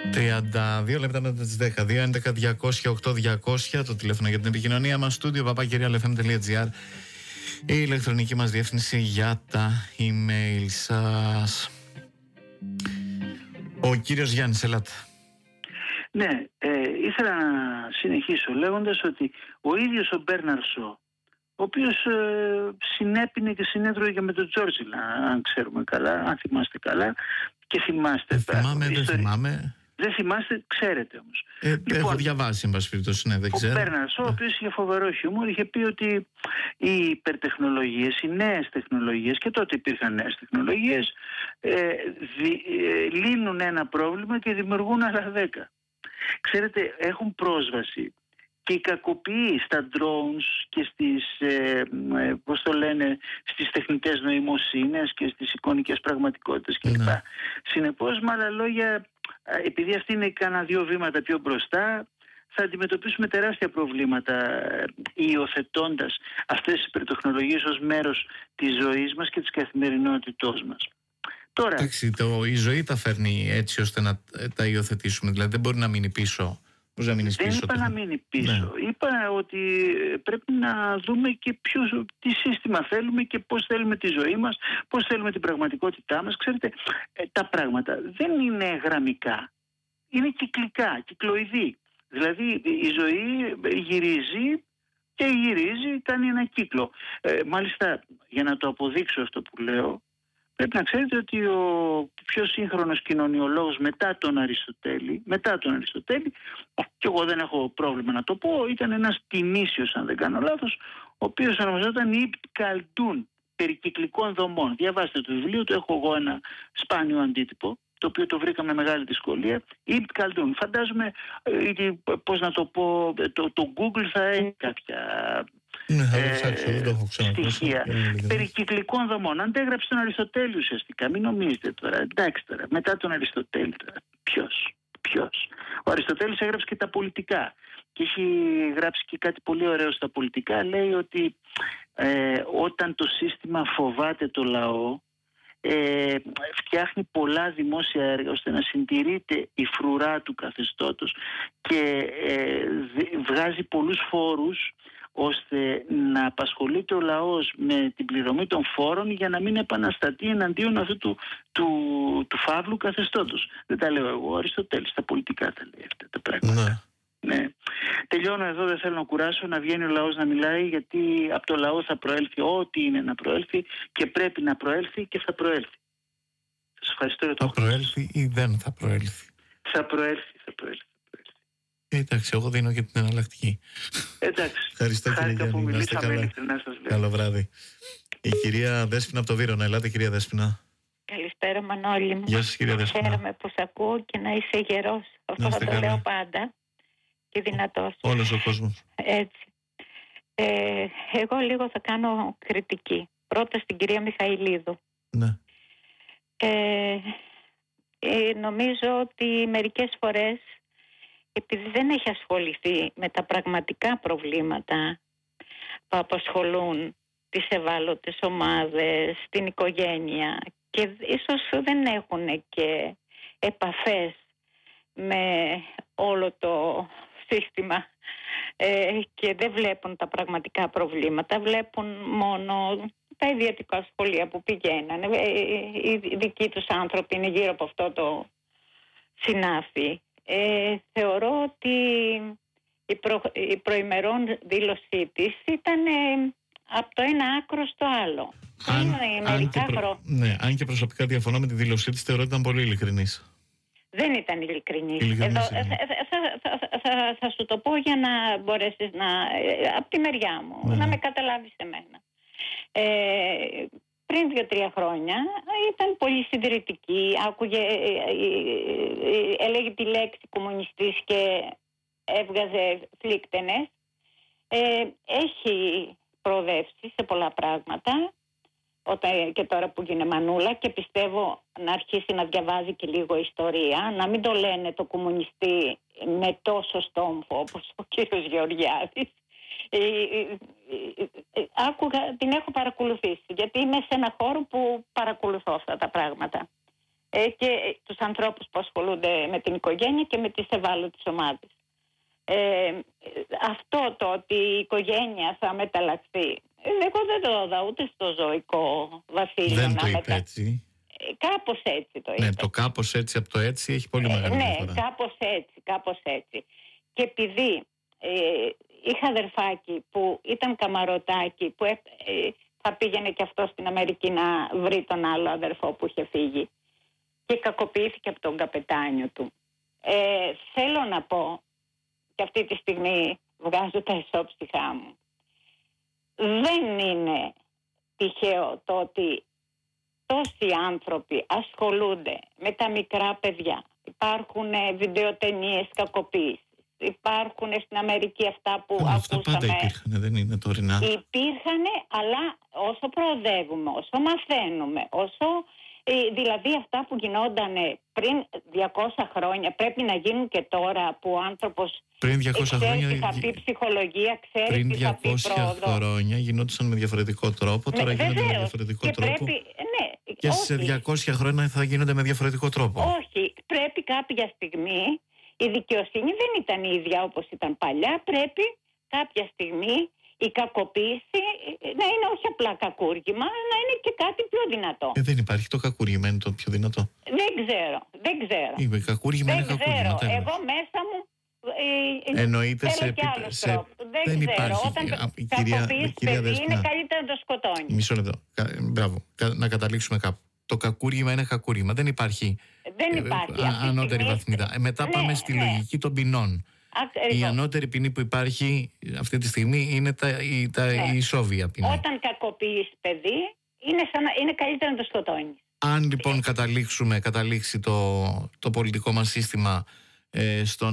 32 λεπτά μετά τις 10. 2.11.200.8.200 το τηλέφωνο για την επικοινωνία μας. Στούντιο @realfm.gr. Η ηλεκτρονική μας διεύθυνση για τα email σας. Ο κύριος Γιάννης, ελάτε. Ναι, ήθελα να συνεχίσω λέγοντας ότι ο ίδιος ο Μπέρναρντ Σο, ο οποίος συνέπινε και συνέδρωγε με τον Τσόρτσιλ, αν ξέρουμε καλά, αν θυμάστε καλά, και θυμάστε. Δεν θυμάμαι. Δεν θυμάστε, ξέρετε όμως. Έχω διαβάσει, εν πάση περιπτώσει, ναι, δεν ξέρω. Ο Μπέρναρντ Σο, ο οποίος είχε φοβερό χιούμορ, είχε πει ότι οι υπερτεχνολογίες, οι νέες τεχνολογίες, και τότε υπήρχαν νέες τεχνολογίες, λύνουν ένα πρόβλημα και δημιουργούν άλλα 10. Ξέρετε, έχουν πρόσβαση και οι κακοποιοί στα drones και στις τεχνητές νοημοσύνες και στις εικονικές πραγματικότητες κλπ. Συνεπώς, με άλλα λόγια, επειδή αυτή είναι κάνα 2 βήματα πιο μπροστά, θα αντιμετωπίσουμε τεράστια προβλήματα υιοθετώντας αυτές τις υπερτεχνολογίες ως μέρος της ζωής μας και της καθημερινότητός μας. Τώρα, εντάξει, η ζωή τα φέρνει έτσι ώστε να τα υιοθετήσουμε. Δηλαδή δεν μπορεί να μείνει πίσω. Δεν είπα να μείνει πίσω. Ναι. Είπα ότι πρέπει να δούμε και τι σύστημα θέλουμε και πώς θέλουμε τη ζωή μας, πώς θέλουμε την πραγματικότητά μας. Ξέρετε, τα πράγματα δεν είναι γραμμικά. Είναι κυκλικά, κυκλοειδή. Δηλαδή η ζωή γυρίζει και γυρίζει, κάνει ένα κύκλο. Μάλιστα, για να το αποδείξω αυτό που λέω, πρέπει να ξέρετε ότι ο πιο σύγχρονος κοινωνιολόγος μετά τον Αριστοτέλη, και εγώ δεν έχω πρόβλημα να το πω, ήταν ένας Τινήσιος, αν δεν κάνω λάθος, ο οποίος ονομαζόταν Ιμπτ Καλντούν, περί κυκλικών δομών. Διαβάστε το βιβλίο του, έχω εγώ ένα σπάνιο αντίτυπο, το οποίο το βρήκα με μεγάλη δυσκολία. Ιμπτ Καλντούν. Φαντάζομαι, πώς να το πω, το Google θα έχει κάποια στοιχεία περί κυκλικών δομών. Αντέγραψε τον Αριστοτέλη ουσιαστικά. Μην νομίζετε τώρα. Εντάξει τώρα. Μετά τον Αριστοτέλη τώρα. Ποιος. Ο Αριστοτέλης έγραψε και τα πολιτικά. Και έχει γράψει και κάτι πολύ ωραίο στα πολιτικά. Λέει ότι όταν το σύστημα φοβάται το λαό, φτιάχνει πολλά δημόσια έργα ώστε να συντηρείται η φρουρά του καθεστώτος και βγάζει πολλούς φόρους ώστε να απασχολείται ο λαός με την πληρωμή των φόρων για να μην επαναστατεί εναντίον αυτού του φαύλου καθεστώτος. Δεν τα λέω εγώ, ο Αριστοτέλης, τα πολιτικά τα λέει αυτά τα πράγματα. Ναι. Τελειώνω εδώ, δεν θέλω να κουράσω, να βγαίνει ο λαός να μιλάει, γιατί από το λαό θα προέλθει ό,τι είναι να προέλθει και πρέπει να προέλθει και θα προέλθει. Σας ευχαριστώ για το χρόνο. Θα προέλθει ή δεν θα προέλθει? Θα προέλθει. Εντάξει, εγώ δίνω και την εναλλακτική. Εντάξει. Ευχαριστώ, κύριε Γιάννη. Να είστε καλά. Καλό βράδυ. Η κυρία Δέσποινα από το Βύρωνα. Ελάτε, κυρία Δέσποινα. Καλησπέρα, Μανώλη μου. Γεια σας, κυρία Δέσποινα. Χαίρομαι που σ' ακούω και να είσαι γερός. Αυτό θα το λέω πάντα. Και δυνατός. Όλος ο κόσμος. Έτσι. Εγώ λίγο θα κάνω κριτική. Πρώτα στην κυρία Μιχαηλίδου. Ναι. Νομίζω ότι μερικές φορές, επειδή δεν έχει ασχοληθεί με τα πραγματικά προβλήματα που απασχολούν τις ευάλωτες ομάδες, την οικογένεια, και ίσως δεν έχουν και επαφές με όλο το σύστημα και δεν βλέπουν τα πραγματικά προβλήματα, βλέπουν μόνο τα ιδιωτικά σχολεία που πηγαίνανε, οι δικοί τους άνθρωποι είναι γύρω από αυτό το συνάφι. Θεωρώ ότι η προημερών δήλωσή της ήταν από το ένα άκρο στο άλλο. Αν και προσωπικά διαφωνώ με τη δήλωσή της, θεωρώ ότι ήταν πολύ ειλικρινής. Δεν ήταν ειλικρινής. Θα σου το πω για να μπορέσεις από τη μεριά μου, να με καταλάβεις εμένα. Πριν 2-3 χρόνια ήταν πολύ συντηρητική, έλεγε τη λέξη κομμουνιστής και έβγαζε φλίκτενες. Έχει προοδεύσει σε πολλά πράγματα και τώρα που γίνει μανούλα, και πιστεύω να αρχίσει να διαβάζει και λίγο ιστορία, να μην το λένε το κομμουνιστή με τόσο στόμφο όπως ο κύριος Γεωργιάδης. Την έχω παρακολουθήσει, γιατί είμαι σε ένα χώρο που παρακολουθώ αυτά τα πράγματα. και τους ανθρώπους που ασχολούνται με την οικογένεια και με τις ευάλωτες ομάδες. Αυτό το ότι η οικογένεια θα μεταλλαχθεί, εγώ δεν το έδωα ούτε στο ζωικό βασίλειο. Δεν το είπε έτσι. Κάπως έτσι το είπε. Ναι, το κάπως έτσι από το έτσι έχει πολύ μεγάλη διαφορά. Ναι, κάπως έτσι. Και επειδή είχα αδερφάκι που ήταν καμαρωτάκι, που θα πήγαινε και αυτό στην Αμερική να βρει τον άλλο αδερφό που είχε φύγει και κακοποιήθηκε από τον καπετάνιο του. Θέλω να πω, και αυτή τη στιγμή βγάζω τα ισόψυχά μου, δεν είναι τυχαίο το ότι τόσοι άνθρωποι ασχολούνται με τα μικρά παιδιά. Υπάρχουν βιντεοτενίες κακοποίησης. Υπάρχουν στην Αμερική αυτά που ακούσαμε. Αυτά πάντα υπήρχαν, δεν είναι τωρινά. Υπήρχαν, αλλά όσο προοδεύουμε, όσο μαθαίνουμε, δηλαδή αυτά που γινόταν πριν 200 χρόνια πρέπει να γίνουν και τώρα, που ο άνθρωπος πριν 200 ξέρει χρόνια, τι θα πει ψυχολογία, ξέρει τι θα πει πρόοδο. Πριν 200 χρόνια γινόντουσαν με διαφορετικό τρόπο, τώρα γίνονται με διαφορετικό τρόπο. Και σε 200 χρόνια θα γίνονται με διαφορετικό τρόπο. Όχι, πρέπει κάποια στιγμή, η δικαιοσύνη δεν ήταν η ίδια όπως ήταν παλιά, πρέπει κάποια στιγμή η κακοποίηση να είναι όχι απλά κακούργημα, να είναι και κάτι πιο δυνατό. Δεν υπάρχει, το κακούργημα είναι το πιο δυνατό. Δεν ξέρω. Η κακούργημα είναι κακούργημα. Εγώ μέσα μου εννοείται σε τρόπο. Δεν υπάρχει. Όταν κακοποιείς παιδί είναι καλύτερα να το σκοτώνει. Μισό λεπτό. Μπράβο. Να καταλήξουμε κάπου. Το κακούργημα είναι κακούργημα. Δεν υπάρχει ανώτερη βαθμίδα. Μετά πάμε στη λογική των ποινών. Η ανώτερη ποινή που υπάρχει αυτή τη στιγμή είναι η ισόβια ποινή. Όταν κακοποιείς παιδί είναι καλύτερα να το σκοτώνει. Αν λοιπόν καταλήξει το πολιτικό μας σύστημα στο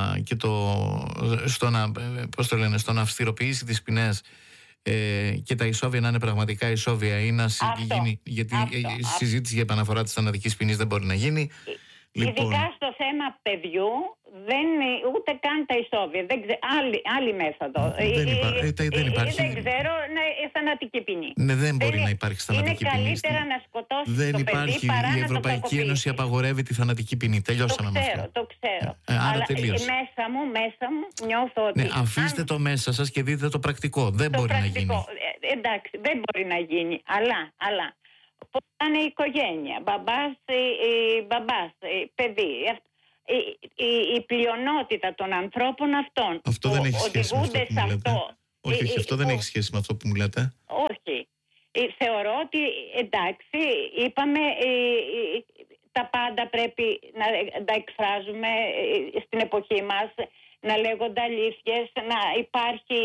να αυστηροποιήσει τις ποινές και τα ισόβια να είναι πραγματικά ισόβια ή να γίνει, γιατί η συζήτηση για επαναφορά της θανατικής ποινής δεν μπορεί να γίνει. Ειδικά στο θέμα παιδιού, ούτε καν τα ισόβια. Άλλη μέθοδο. Δεν υπάρχει. Δεν ξέρω, θανατική ποινή. Ναι, δεν μπορεί να υπάρξει θανατική ποινή. Είναι καλύτερα να σκοτώσει δεν το υπάρχει, παιδί παρά να το η Ευρωπαϊκή Ένωση απαγορεύει τη θανατική ποινή. Τελειώσαμε με αυτό. Το ξέρω. Άρα μέσα μου νιώθω ότι... Ναι, αφήστε το μέσα σας και δείτε το πρακτικό. Δεν μπορεί να γίνει. Εντάξει, δεν μπορεί να γίνει. Αλλά πώς είναι η οικογένεια, μπαμπάς, παιδί, η πλειονότητα των ανθρώπων αυτών. Αυτό δεν έχει σχέση με αυτό που μου λέτε. Όχι, αυτό δεν έχει σχέση με αυτό που μου λέτε. Όχι. Θεωρώ ότι εντάξει, είπαμε τα πάντα πρέπει να τα εκφράζουμε στην εποχή μας, να λέγονται αλήθειες, να υπάρχει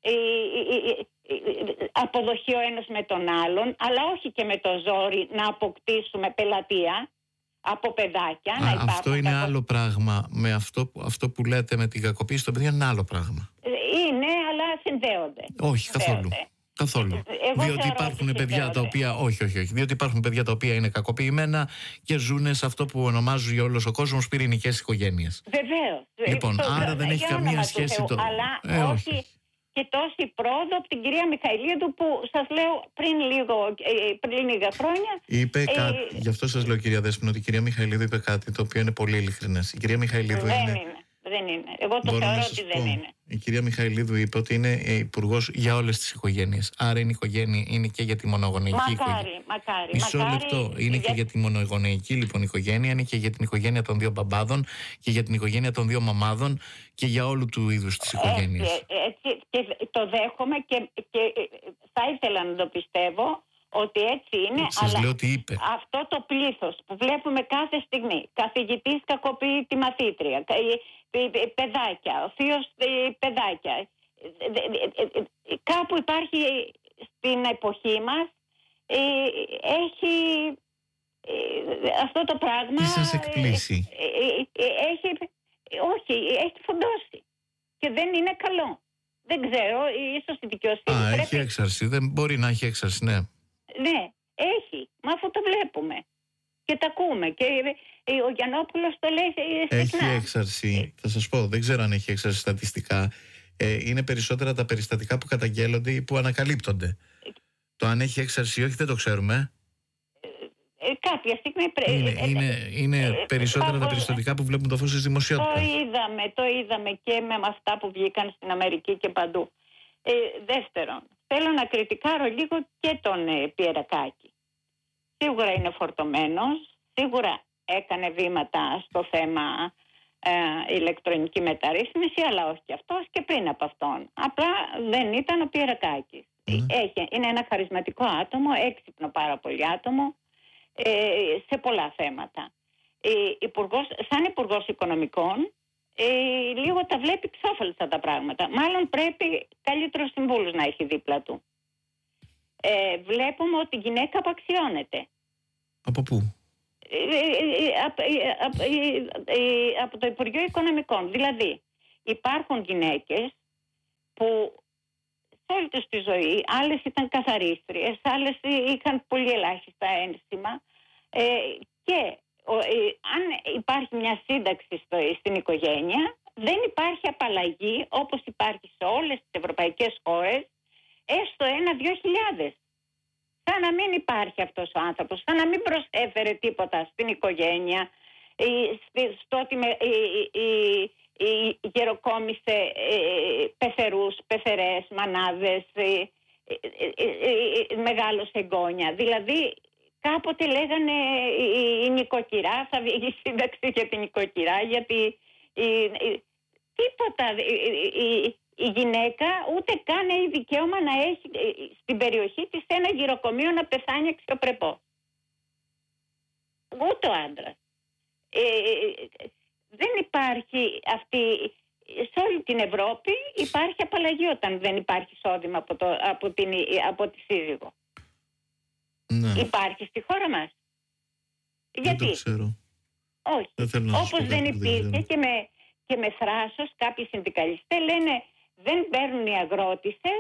αποδοχή ο ένας με τον άλλον, αλλά όχι και με το ζόρι να αποκτήσουμε πελατεία από παιδάκια. Αυτό είναι άλλο πράγμα. Με αυτό που λέτε με την κακοποίηση των παιδιών είναι άλλο πράγμα. Είναι, αλλά συνδέονται. Όχι, καθόλου. Διότι υπάρχουν παιδιά τα οποία. Όχι. Διότι υπάρχουν παιδιά τα οποία είναι κακοποιημένα και ζουν σε αυτό που ονομάζει όλος ο κόσμος πυρηνικές οικογένειες. Βεβαίως. Λοιπόν, άρα δεν έχει καμία σχέση το. Αλλά όχι. Και τόση πρόοδο από την κυρία Μιχαηλίδου που σας λέω πριν λίγα χρόνια. Είπε κάτι, γι' αυτό σας λέω κυρία Δέσποινα, ότι η κυρία Μιχαηλίδου είπε κάτι το οποίο είναι πολύ ειλικρινές. Η κυρία Μιχαηλίδου δεν είναι. Εγώ το θεωρώ ότι δεν είναι. Η κυρία Μιχαηλίδου είπε ότι είναι υπουργός για όλες τις οικογένειες. Άρα είναι οικογένεια, είναι και για τη μονογονεϊκή οικογένεια. Μακάρι. Μισό λεπτό. Είναι και για τη μονογονεϊκή λοιπόν οικογένεια, είναι και για την οικογένεια των δύο μπαμπάδων και για την οικογένεια των δύο μαμάδων και για όλου του είδους τις οικογένειες. Έτσι, και το δέχομαι και θα ήθελα να το πιστεύω ότι έτσι είναι. Σας λέω τι είπε. Αυτό το πλήθος που βλέπουμε κάθε στιγμή, καθηγητής κακοποιεί τη μαθήτρια, παιδάκια, ο θείος παιδάκια, κάπου υπάρχει στην εποχή μας, έχει αυτό το πράγμα. Τι σας εκπλήσει? Έχει φοντώσει και δεν είναι καλό. Δεν ξέρω, ίσως η δικαιοσύνη έχει έξαρση, δεν μπορεί να έχει έξαρση, ναι. Ναι, έχει. Μα αυτό το βλέπουμε και τα ακούμε. Και ο Γιαννόπουλος το λέει συχνά. Έχει έξαρση. Θα σας πω, δεν ξέρω αν έχει έξαρση στατιστικά. Είναι περισσότερα τα περιστατικά που καταγγέλλονται ή που ανακαλύπτονται. Το αν έχει έξαρση ή όχι δεν το ξέρουμε. κάποια στιγμή είναι περισσότερα τα περιστατικά που βλέπουν το φως της δημοσιότητας. Το είδαμε και με αυτά που βγήκαν στην Αμερική και παντού. Δεύτερον, θέλω να κριτικάρω λίγο και τον Πιερακάκη. Σίγουρα είναι φορτωμένος, σίγουρα έκανε βήματα στο θέμα ηλεκτρονική μεταρρύθμιση, αλλά όχι και αυτός και πριν από αυτόν. Απλά δεν ήταν ο Πιερακάκης. Είναι ένα χαρισματικό άτομο, έξυπνο πάρα πολύ άτομο σε πολλά θέματα. Σαν Υπουργός Οικονομικών λίγο τα βλέπει ξόφαλιστα τα πράγματα. Μάλλον πρέπει καλύτερους συμβούλους να έχει δίπλα του. Βλέπουμε ότι η γυναίκα απαξιώνεται. Από πού? Από το Υπουργείο Οικονομικών. Δηλαδή υπάρχουν γυναίκες που σε όλη τους τη ζωή, άλλες ήταν καθαρίστριες, άλλες είχαν πολύ ελάχιστα ένσημα και αν υπάρχει μια σύνταξη στην οικογένεια, δεν υπάρχει απαλλαγή όπως υπάρχει σε όλες τις ευρωπαϊκές χώρες, έστω 1-2 χιλιάδες. Σαν να μην υπάρχει αυτός ο άνθρωπος, σαν να μην προσέφερε τίποτα στην οικογένεια, στο ότι γεροκόμισε πεθερούς, πεθερές, μανάδες, μεγάλος εγγόνια. Δηλαδή κάποτε λέγανε η νοικοκυρά, θα βγει η σύνταξη για την νοικοκυρά, γιατί τίποτα. Η γυναίκα ούτε καν έχει δικαίωμα να έχει στην περιοχή της ένα γυροκομείο να πεθάνει αξιοπρεπώς. Ούτε ο άντρας. Δεν υπάρχει αυτή. Σε όλη την Ευρώπη υπάρχει απαλλαγή όταν δεν υπάρχει εισόδημα από τη σύζυγο. Ναι. Υπάρχει στη χώρα μας? Γιατί? Δεν το ξέρω. Όχι. Όπως δεν υπήρχε και με θράσος κάποιοι συνδικαλιστές λένε δεν παίρνουν οι αγρότησες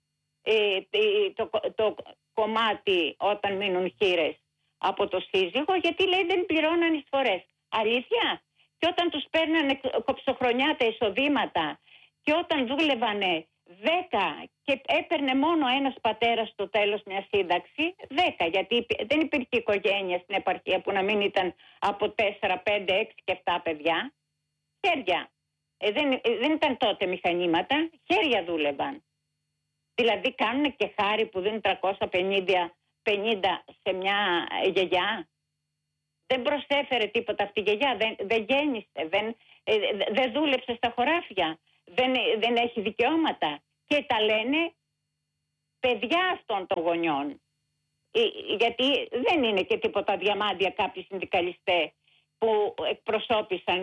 το κομμάτι όταν μείνουν χήρες από το σύζυγο, γιατί λέει δεν πληρώναν εισφορές. Αλήθεια? Και όταν τους παίρνανε κοψοχρονιά τα εισοδήματα και όταν δούλευανε 10 και έπαιρνε μόνο ένας πατέρας στο τέλος μια σύνταξη, 10, γιατί δεν υπήρχε οικογένεια στην επαρχία που να μην ήταν από 4, 5, 6 και 7 παιδιά. Χέρια. Δεν ήταν τότε μηχανήματα, χέρια δούλευαν. Δηλαδή κάνουν και χάρη που δίνουν 350 σε μια γιαγιά. Δεν προσέφερε τίποτα αυτή η γιαγιά, δεν γέννησε, δεν δούλεψε στα χωράφια, δεν έχει δικαιώματα. Και τα λένε παιδιά αυτών των γονιών. Γιατί δεν είναι και τίποτα διαμάντια κάποιοι συνδικαλιστές που εκπροσώπησαν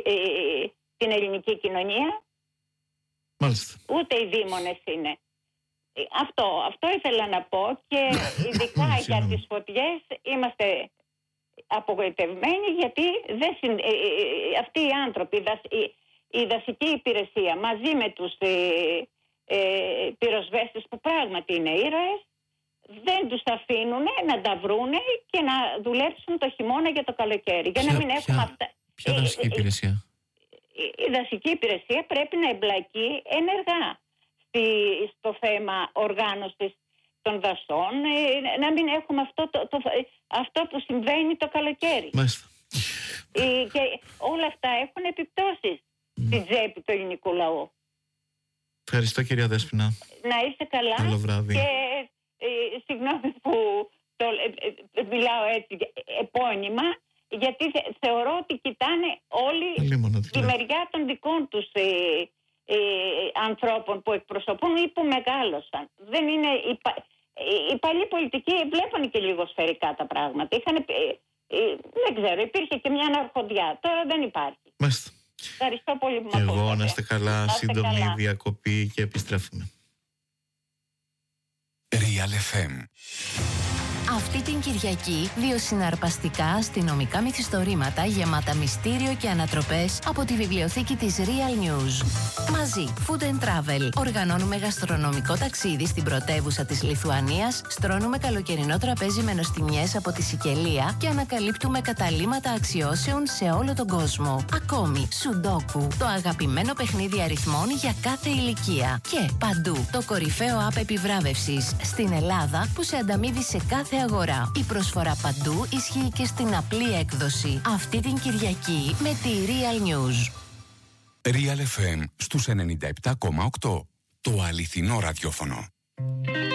την ελληνική κοινωνία. Μάλιστα. Ούτε οι δήμονες είναι. Αυτό ήθελα να πω και ειδικά για τις φωτιές είμαστε απογοητευμένοι, γιατί αυτοί οι άνθρωποι, η δασική υπηρεσία μαζί με τους πυροσβέστες που πράγματι είναι ήρωες, δεν τους αφήνουν να τα βρούνε και να δουλέψουν το χειμώνα για το καλοκαίρι. Για να μην έχουμε αυτά. Ποια δασική υπηρεσία? Η δασική υπηρεσία πρέπει να εμπλακεί ενεργά στο θέμα οργάνωσης των δασών, να μην έχουμε αυτό που συμβαίνει το καλοκαίρι. Μάλιστα. Και όλα αυτά έχουν επιπτώσεις στην τσέπη του ελληνικού λαού. Ευχαριστώ κυρία Δέσποινα. Να είστε καλά. Καλό βράδυ. Και συγγνώμη που μιλάω έτσι επώνυμα, γιατί θεωρώ ότι κοιτάνε όλοι τη μεριά των δικών τους ανθρώπων που εκπροσωπούν ή που μεγάλωσαν. Δεν είναι οι παλιοί πολιτικοί βλέπουν και λίγο σφαιρικά τα πράγματα. Δεν ξέρω, υπήρχε και μια αναρχοντιά. Τώρα δεν υπάρχει. Μάλιστα. Ευχαριστώ πολύ που με ακούσατε. Εγώ να είστε καλά, σύντομη διακοπή και επιστρέφουμε. Real FM. Αυτή την Κυριακή, 2 συναρπαστικά αστυνομικά μυθιστορήματα γεμάτα μυστήριο και ανατροπές από τη βιβλιοθήκη της Real News. Μαζί, Food and Travel. Οργανώνουμε γαστρονομικό ταξίδι στην πρωτεύουσα της Λιθουανίας, στρώνουμε καλοκαιρινό τραπέζι με νοστιμιές από τη Σικελία και ανακαλύπτουμε καταλύματα αξιώσεων σε όλο τον κόσμο. Ακόμη, Σουντόκου, το αγαπημένο παιχνίδι αριθμών για κάθε ηλικία. Και παντού, το κορυφαίο app επιβράβευσης στην Ελλάδα που σε ανταμείβει σε κάθε αγορά. Η προσφορά παντού ισχύει και στην απλή έκδοση. Αυτή την Κυριακή με τη Real News. Real FM στους 97,8. Το αληθινό ραδιόφωνο.